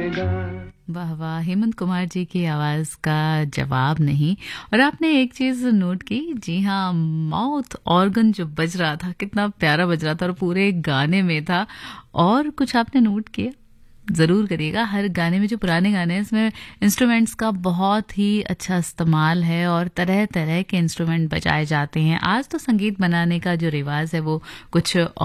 वाह वाह, हेमंत कुमार जी की आवाज़ का जवाब नहीं। और आपने एक चीज़ नोट की, जी हाँ, माउथ ऑर्गन जो बज रहा था कितना प्यारा बज रहा था और पूरे गाने में था। और कुछ आपने नोट किया, ज़रूर करिएगा, हर गाने में जो पुराने गाने हैं इसमें इंस्ट्रूमेंट्स का बहुत ही अच्छा इस्तेमाल है और तरह तरह के इंस्ट्रूमेंट बजाए जाते हैं। आज तो संगीत बनाने का जो रिवाज है वो कुछ